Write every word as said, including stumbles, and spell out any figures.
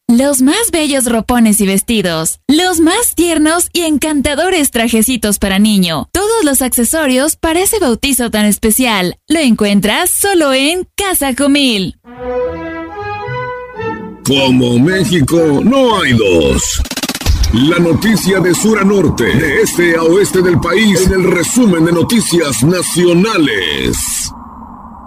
Los más bellos ropones y vestidos, los más tiernos y encantadores trajecitos para niño, todos los accesorios para ese bautizo tan especial, lo encuentras solo en Casa Jumil. Como México no hay dos. La noticia de sur a norte, de este a oeste del país, en el resumen de noticias nacionales.